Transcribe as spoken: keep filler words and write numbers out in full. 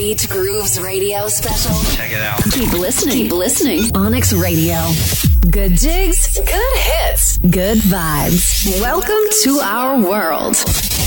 Beach Grooves radio special. Check it out. Keep listening. Keep listening. Onyx Radio. Good jigs, good hits, good vibes. Welcome to our world.